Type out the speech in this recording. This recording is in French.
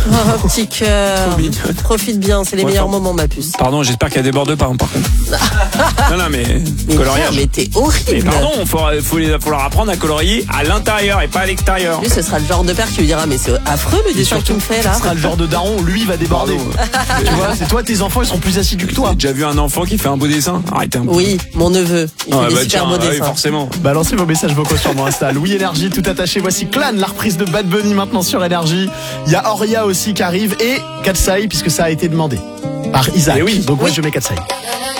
Oh, petit cœur. Trop mignonne. Profite bien, c'est les meilleurs moments, ma puce. Pardon, j'espère qu'il y a des bords par contre. non, mais Mais coloriage. mais t'es Mais horrible. pardon, faut leur apprendre à colorier à l'intérieur et pas à l'extérieur. Lui, ce sera le genre de père qui lui dira, mais c'est affreux le dessin que tu me fais là. Ce sera le genre de daron où lui va déborder. Pardon. Tu vois, c'est toi, tes enfants, ils seront plus assidus que toi. J'ai déjà vu un enfant qui fait un beau dessin. Arrêtez un peu. Oui, mon neveu. Il fait des super beaux oui, dessins. forcément. Balancez vos messages vocaux sur mon Insta. Louis Énergie, tout attaché. Voici Clan, la reprise de Bad Bunny maintenant sur Énergie. Il y a Oria aussi qui arrive et Katsai, puisque ça a été demandé par Isaac. Et oui. Donc moi je mets Katsai.